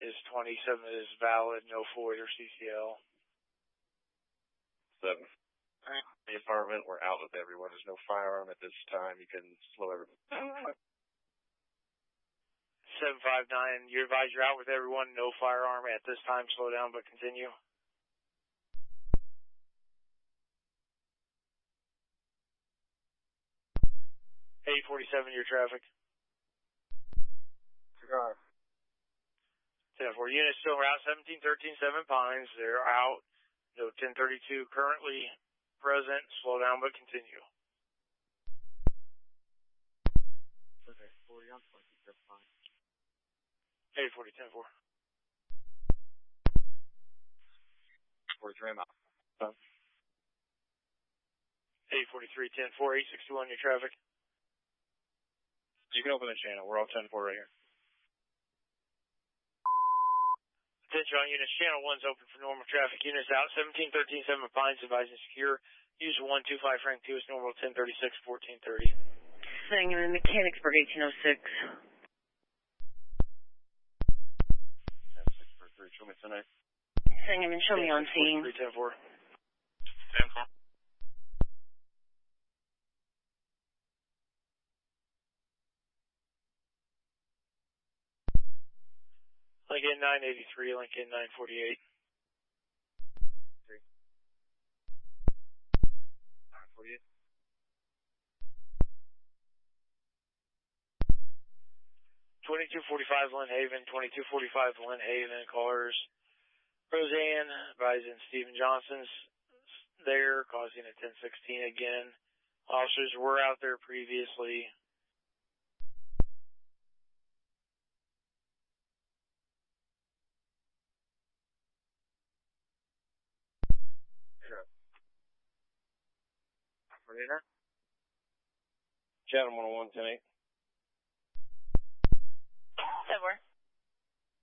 is 27 is valid, no FOID or CCL. 7. The apartment, we're out with everyone. There's no firearm at this time. You can slow everyone. 759, you advise you're out with everyone, no firearm at this time, slow down but continue. Eight 47, your traffic. Cigar. 10-4, units still route 1713 7 Pines, they're out. No 1032 currently present, slow down but continue. Okay, 40 on 20, you're fine. 840, 10-4. 43, I'm out. 843, 10-4, 861, your traffic. You can open the channel. We're all 10-4 right here. Attention on units. Channel 1's open for normal traffic. Units out. 1713 7 Pines, advising secure. Use 125 Frank 2 is normal 1036 1430. Sangamon, Mechanicsburg 1806. 10-6-3, show me tonight. Sangamon, show me on scene. 10-4. 10-4. Lincoln 983, Lincoln 948. 3. 948. 2245 Lynn Haven, 2245 Lynn Haven, callers Roseanne, advising Stephen Johnson's there, causing a 1016 again. Officers were out there previously. Ready now? Channel 101, 10-8. 10-4.